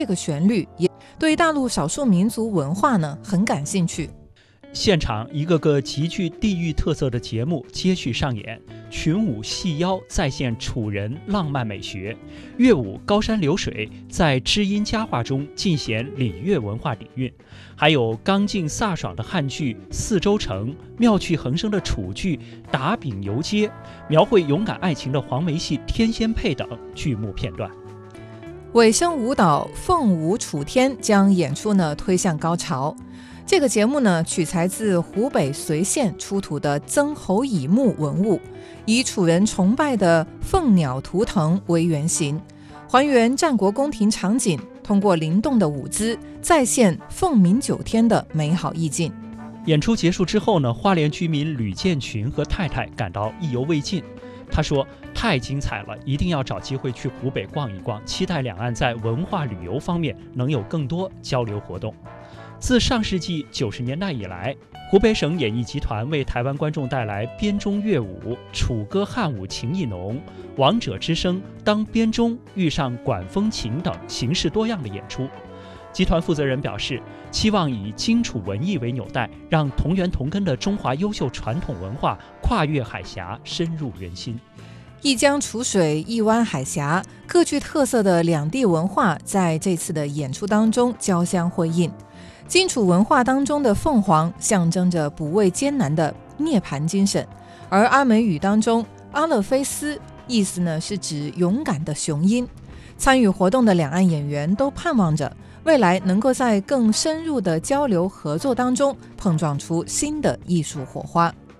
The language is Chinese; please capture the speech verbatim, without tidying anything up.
这个旋律，也对大陆少数民族文化呢很感兴趣。 现场一个个极具地域特色的节目接续上演，群舞戏腰再现楚人浪漫美学，乐舞高山流水在知音佳话中尽显礼乐文化底蕴，还有刚劲飒爽的汉剧《四周城》，妙趣横生的楚剧《打饼游街》，描绘勇敢爱情的黄梅戏《天仙配》等剧目片段。 尾声舞蹈《凤舞楚天》将演出呢推向高潮。这个节目呢取材自湖北随县出土的曾侯乙墓文物，以楚人崇拜的凤鸟图腾为原型，还原战国宫廷场景，通过灵动的舞姿再现凤鸣九天的美好意境。 演出结束之后呢，花莲居民吕建群和太太感到意犹未尽。他说：“太精彩了，一定要找机会去湖北逛一逛，期待两岸在文化旅游方面能有更多交流活动。”自上世纪九十年代以来，湖北省演艺集团为台湾观众带来编钟乐舞、楚歌汉舞情意浓、王者之声、当编钟遇上管风琴等形式多样的演出。集团负责人表示，期望以荆楚文艺为纽带，让同源同根的中华优秀传统文化跨越海峡，深入人心。 一江楚水，一湾海峡，各具特色的两地文化在这次的演出当中交相辉映。荆楚文化当中的凤凰象征着不畏艰难的涅槃精神，而阿美语当中阿勒菲斯意思呢是指勇敢的雄鹰。参与活动的两岸演员都盼望着未来能够在更深入的交流合作当中碰撞出新的艺术火花。